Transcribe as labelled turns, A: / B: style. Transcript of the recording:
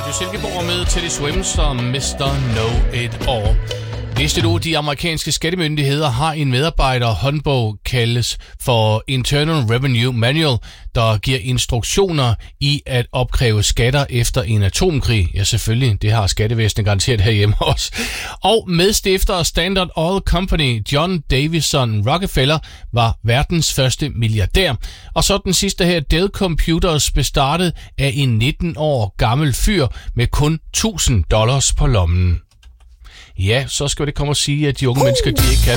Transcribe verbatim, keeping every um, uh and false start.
A: Radio Silkeborg med Teddy Swims og mister Know It All. Vidste du, de amerikanske skattemyndigheder har en medarbejderhåndbog, kaldes for Internal Revenue Manual, der giver instruktioner i at opkræve skatter efter en atomkrig. Ja, selvfølgelig, det har skattevæsenet garanteret herhjemme også. Og medstifter af Standard Oil Company, John Davison Rockefeller, var verdens første milliardær. Og så den sidste her, Dell Computers, bestartet af en nitten år gammel fyr med kun tusind dollars på lommen. Ja, så skal det komme at sige, at de unge mennesker, de ikke kan